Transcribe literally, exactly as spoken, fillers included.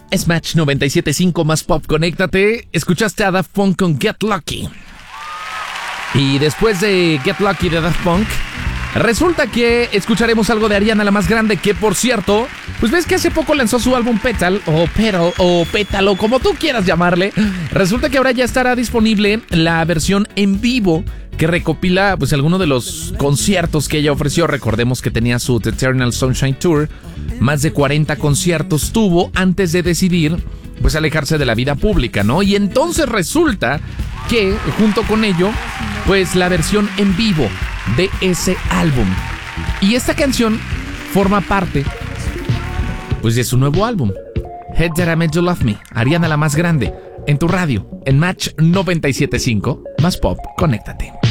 Es Match noventa y siete punto cinco más pop, conéctate. Escuchaste a Daft Punk con Get Lucky. Y después de Get Lucky de Daft Punk, resulta que escucharemos algo de Ariana la Más Grande, que por cierto, pues ves que hace poco lanzó su álbum Petal, o Petal, o Pétalo, como tú quieras llamarle. Resulta que ahora ya estará disponible la versión en vivo que recopila pues algunos de los conciertos que ella ofreció. Recordemos que tenía su The Eternal Sunshine Tour. Más de cuarenta conciertos tuvo antes de decidir pues alejarse de la vida pública, ¿no? Y entonces resulta que junto con ello pues la versión en vivo de ese álbum. Y esta canción forma parte pues de su nuevo álbum, Head That I Made You Love Me. Ariana la Más Grande, en tu radio, en Match noventa y siete punto cinco más pop, conéctate.